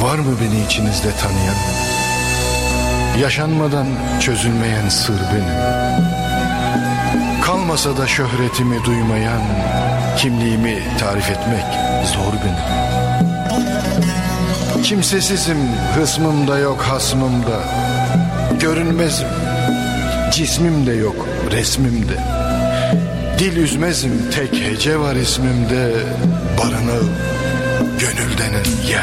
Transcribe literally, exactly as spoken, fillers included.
Var mı beni içinizde tanıyan? Yaşanmadan çözülmeyen sır benim. Kalmasa da şöhretimi duymayan, kimliğimi tarif etmek zor benim. Kimsesizim, hısmım da yok hasmım da. Görünmezim, cismim de yok resmimde. Dil üzmezim, tek hece var ismimde. Barınağım gönül denen yer.